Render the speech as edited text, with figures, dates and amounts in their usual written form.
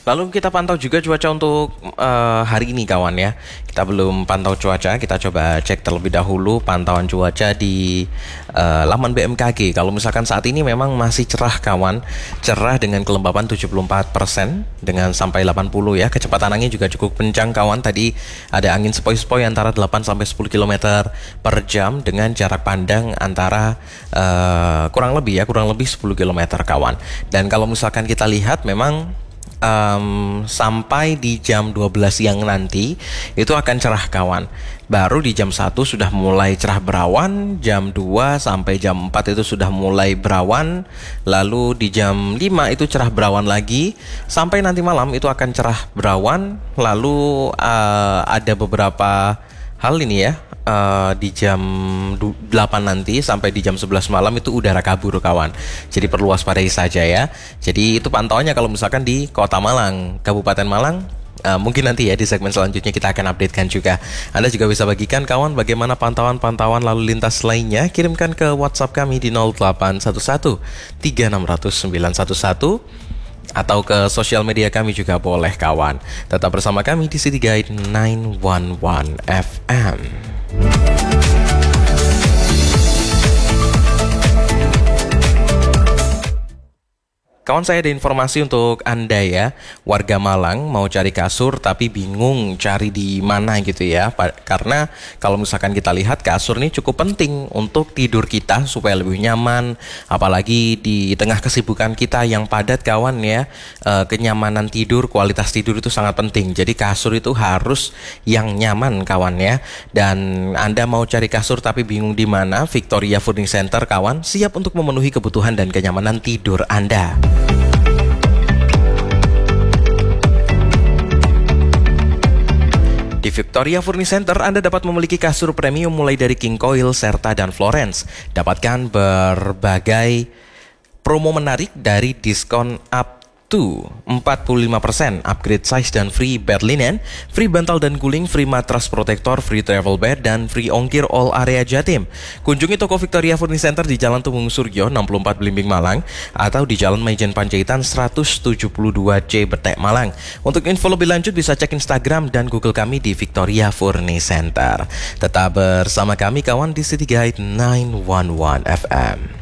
Lalu kita pantau juga cuaca untuk hari ini kawan ya. Kita belum pantau cuaca, kita coba cek terlebih dahulu pantauan cuaca di laman BMKG. Kalau misalkan saat ini memang masih cerah kawan, cerah dengan kelembapan 74% dengan sampai 80 ya. Kecepatan angin juga cukup kencang kawan. Tadi ada angin sepoi-sepoi antara 8 sampai 10 km per jam dengan jarak pandang antara kurang lebih 10 km kawan. Dan kalau misalkan kita lihat memang sampai di jam 12 siang nanti itu akan cerah kawan. Baru di jam 1 sudah mulai cerah berawan, jam 2 sampai jam 4 itu sudah mulai berawan, lalu di jam 5 itu cerah berawan lagi, sampai nanti malam itu akan cerah berawan, lalu ada beberapa hal ini ya. Di jam 8 nanti sampai di jam 11 malam itu udara kabur kawan. Jadi perlu waspadai saja ya. Jadi itu pantauannya kalau misalkan di Kota Malang, Kabupaten Malang. Mungkin nanti ya di segmen selanjutnya kita akan updatekan juga. Anda juga bisa bagikan kawan bagaimana pantauan lalu lintas lainnya. Kirimkan ke WhatsApp kami di 0811 3600 911 atau ke sosial media kami juga boleh kawan. Tetap bersama kami di City Guide 911 FM. Kawan, saya ada informasi untuk Anda ya. Warga Malang mau cari kasur tapi bingung cari di mana gitu ya. Karena kalau misalkan kita lihat kasur ini cukup penting untuk tidur kita supaya lebih nyaman. Apalagi di tengah kesibukan kita yang padat kawan ya. Kenyamanan tidur, kualitas tidur itu sangat penting. Jadi kasur itu harus yang nyaman kawan ya. Dan Anda mau cari kasur tapi bingung di mana, Victoria Furniture Center kawan siap untuk memenuhi kebutuhan dan kenyamanan tidur Anda. Di Victoria Furniture Center, Anda dapat memiliki kasur premium mulai dari King Coil, Serta, dan Florence. Dapatkan berbagai promo menarik dari diskon up to 45%, upgrade size dan free bed linen, free bantal dan guling, free matras protektor, free travel bed, dan free ongkir all area Jatim. Kunjungi toko Victoria Furniture Center di Jalan Tumung Suryo 64 Blimbing Malang atau di Jalan Maijen Panjaitan 172C Betek Malang. Untuk info lebih lanjut bisa cek Instagram dan Google kami di Victoria Furniture Center. Tetap bersama kami kawan di City Guide 911 FM.